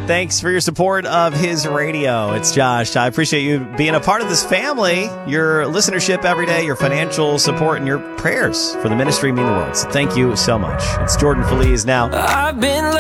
Thanks for your support of his radio. It's Josh. I appreciate you being a part of this family, your listenership every day, your financial support, and your prayers for the ministry mean the world. So thank you so much. It's Jordan Feliz now.